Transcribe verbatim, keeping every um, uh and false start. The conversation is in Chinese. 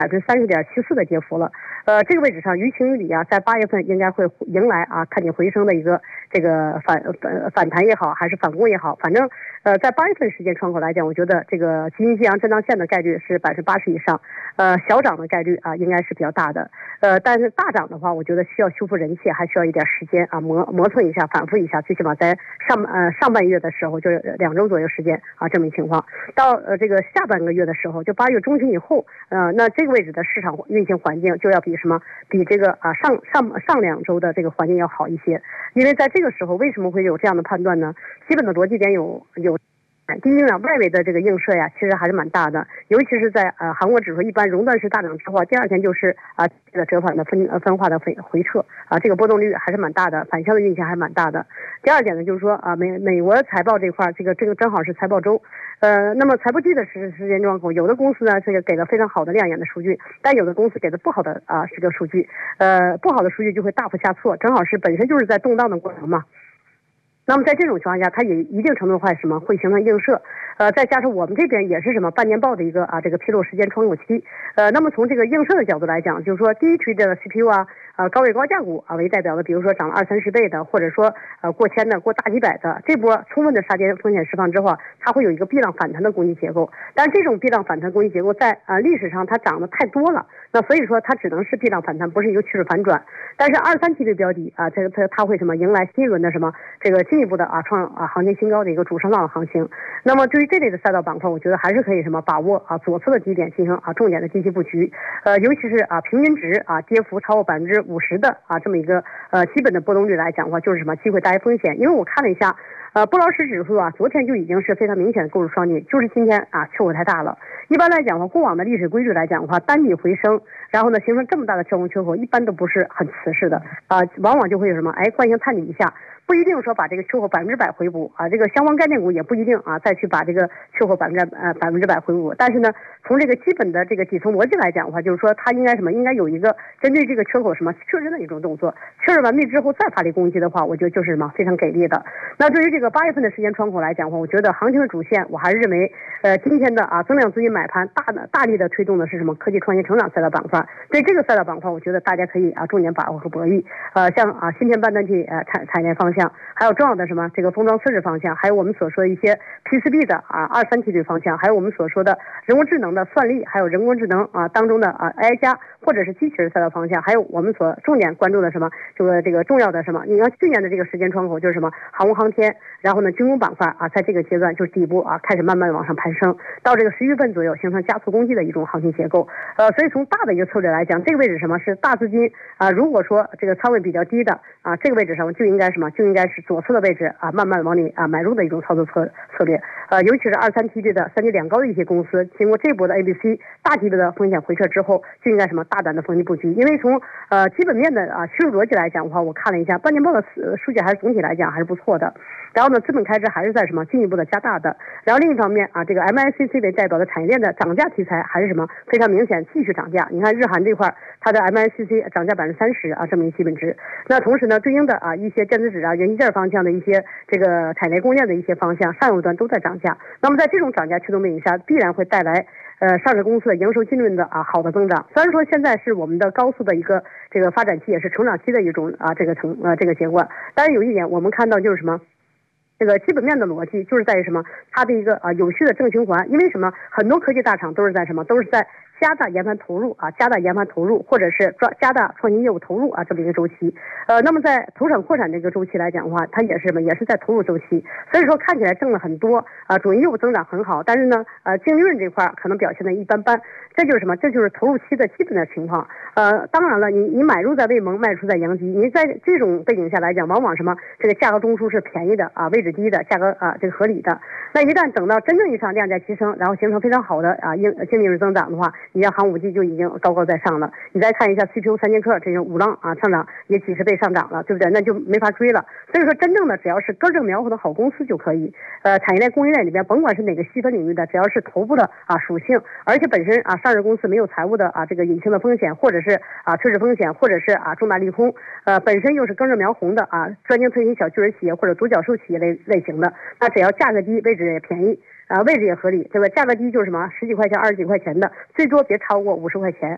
百分之三十点七四的跌幅了。呃，这个位置上，于情于理啊，在八月份应该会迎来啊看见回升的一个这个反反反弹也好，还是反攻也好，反正呃在八月份时间窗口来讲，我觉得这个基金夕阳震荡线的概率是百分之八十以上，呃小涨的概率啊应该是比较大的。呃，但是大涨的话，我觉得需要修复人气，还需要一点时间啊磨磨蹭一下，反复一下，最起码在上呃上半月的时候，就是两周左右时间啊这么一情况。到呃这个下半个月的时候，就八月中旬以后，呃那这个位置的市场运行环境就要比什么比这个啊上上上两周的这个环境要好一些。因为在这个时候为什么会有这样的判断呢？基本的逻辑点有有。第一呢，外围的这个映射呀，其实还是蛮大的，尤其是在呃韩国指数一般熔断式大涨之后，第二天就是啊、呃、这个折返的分呃分化的回回撤啊、呃，这个波动率还是蛮大的，反向的运行还是蛮大的。第二点呢，就是说啊、呃、美美国财报这块，这个这个正好是财报周，呃，那么财报季的时时间窗口，有的公司呢这个给了非常好的亮眼的数据，但有的公司给的不好的啊、呃、这个数据，呃不好的数据就会大幅下挫，正好是本身就是在动荡的过程嘛。那么在这种情况下，它也一定程度上什么会形成映射，呃，再加上我们这边也是什么半年报的一个啊这个披露时间窗口期，呃，那么从这个映射的角度来讲，就是说低垂的 C P U 啊，呃高位高价股啊为代表的，比如说涨了二三十倍的，或者说呃过千的、过大几百的，这波充分的杀跌风险释放之后，它会有一个 B 浪反弹的攻击结构，但是这种 B 浪反弹攻击结构在啊、呃、历史上它涨得太多了，那所以说它只能是 B 浪反弹，不是一个趋势反转。但是二三梯队标的啊，这个它它会什么迎来新一轮的什么这个进一步的啊创啊行情新高的一个主升浪的行情。那么对于这类的赛道板块，我觉得还是可以什么把握啊左侧的低点进行啊重点的近期布局，呃尤其是啊平均值啊跌幅超过百分之五十的啊这么一个呃基本的波动率来讲的话，就是什么机会大于风险。因为我看了一下。呃，布劳什指数啊，昨天就已经是非常明显的购入双底，就是今天啊，缺口太大了。一般来讲的话，过往的历史规律来讲的话，单底回升，然后呢形成这么大的跳空缺口，一般都不是很瓷实的啊、呃，往往就会有什么哎惯性探底一下，不一定说把这个缺口百分之百回补啊，这个相关概念股也不一定啊再去把这个缺口百分之呃百分之百回补。但是呢，从这个基本的这个底层逻辑来讲的话，就是说它应该什么，应该有一个针对这个缺口什么确认的一种动作，确认完毕之后再发力攻击的话，我觉得就是什么非常给力的。那对于这个八月份的时间窗口来讲的话，我觉得行情的主线，我还是认为，呃，今天的啊增量资金买盘大的大力的推动的是什么？科技创新成长赛道板块。对这个赛道板块，我觉得大家可以啊重点把握和博弈。呃，像啊芯片半导体呃产产业方向，还有重要的什么这个封装测试方向，还有我们所说的一些 P C B 的啊二三梯队方向，还有我们所说的人工智能的算力，还有人工智能啊当中的啊 A I 加或者是机器人赛道方向，还有我们所重点关注的什么这个这个重要的什么？你看去年的这个时间窗口就是什么航空航天，然后呢军工板块啊，在这个阶段就是底部啊开始慢慢的往上攀升，到这个十月份左右形成加速攻击的一种行情结构。呃，所以从大的一个策略来讲，这个位置什么是大资金啊？如果说这个仓位比较低的啊，这个位置上就应该什么就应该是左侧的位置啊，慢慢往里啊买入的一种操作策策略。呃，尤其是二三梯队的三级两高的一些公司，经过这波的 A B C 大级别的风险回撤之后，就应该什么大胆的逢低布局。因为从呃基本面的啊趋势逻辑来讲的话，我看了一下半年报的数据还是总体来讲还是不错的。然后呢，资本开支还是在什么进一步的加大的。然后另一方面啊，这个 M I C C 为代表的产业链的涨价题材还是什么非常明显，继续涨价。你看日韩这块，它的 M I C C 涨价百分之三十啊，这么一基本值。那同时呢，对应的啊一些电子纸啊、元器件方向的一些这个产业供应链的一些方向，上游端都在涨价。那么在这种涨价驱动背景下，必然会带来呃上市公司的营收利润的啊好的增长。虽然说现在是我们的高速的一个这个发展期，也是成长期的一种啊这个成呃这个结果。但是有一点我们看到就是什么？这个基本面的逻辑就是在于什么？它的一个啊有序的正循环。因为什么？很多科技大厂都是在什么？都是在加大研发投入啊，加大研发投入，或者是抓加大创新业务投入啊，这么一个周期。呃，那么在投产扩产这个周期来讲的话，它也是什么？也是在投入周期。所以说看起来挣了很多啊，主营业务增长很好，但是呢，呃，净利润这块可能表现的一般般。这就是什么？这就是投入期的基本的情况。呃，当然了，你你买入在未萌，卖出在阳基。你在这种背景下来讲，往往什么？这个价格中枢是便宜的啊，位置低的，价格啊这个合理的。那一旦等到真正意义上量价齐升，然后形成非常好的啊净净利润增长的话，你像航五 G 就已经高高在上了。你再看一下 C P U 三剑客这种五浪啊上涨也几十倍上涨了，对不对？那就没法追了。所以说，真正的只要是根正苗红的好公司就可以。呃，产业链供应链里边，甭管是哪个细分领域的，只要是头部的啊属性，而且本身啊上市公司没有财务的啊这个隐性的风险，或者是啊退市风险，或者是啊重大利空，呃本身又是根正苗红的啊专精特新小巨人企业或者独角兽企业类类型的，那只要价格低，位置也便宜。啊，位置也合理，对吧？价格低就是什么十几块钱、二十几块钱的，最多别超过五十块钱